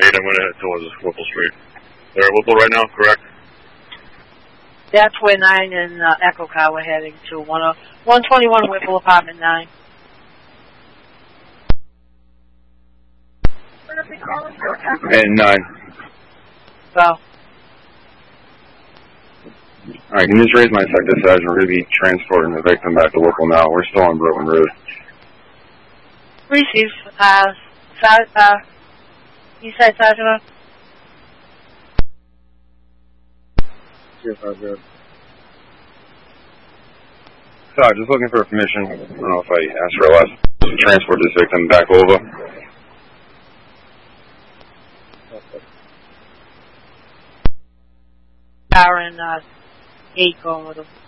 Street. I'm going to head towards Whipple Street. They're at Whipple right now, correct? That's where 9 and Echo Car were heading to 121 Whipple, apartment 9. And 9. So. Alright, can you just raise my sector, Sergeant? We're going to be transporting the victim back to Whipple now. We're still on Brooklyn Road. Receive. You said Sergeant? Yes, Sergeant. Sorry, just looking for permission. I don't know if I asked for less to transport this victim back over. Car and 8 going with him.